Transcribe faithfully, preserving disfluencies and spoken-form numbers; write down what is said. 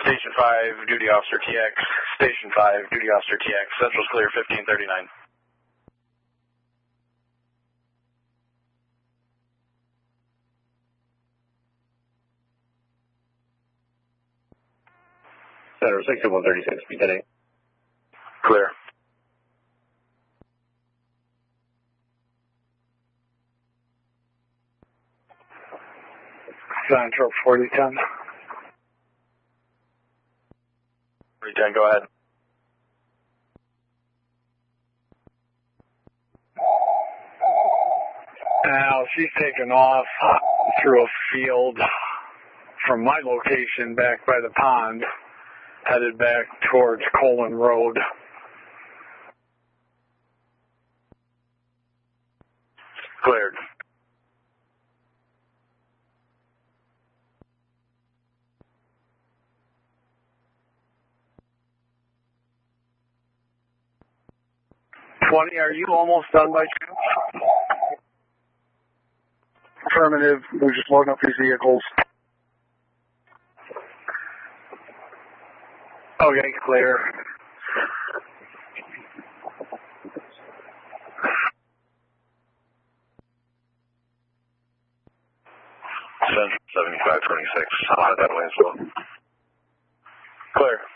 Station five, duty officer T X. Station five, duty officer T X. Central's clear, fifteen thirty-nine. Center sixty-one thirty-six, B ten eight. Clear. Central forty ten. forty ten, go ahead. Now, she's taken off through a field from my location back by the pond, headed back towards Colon Road. Cleared. twenty, are you almost done by chance? Affirmative. We're just loading up these vehicles. Okay, clear. Central seventy-five twenty-six. I'll have that way as well. Clear.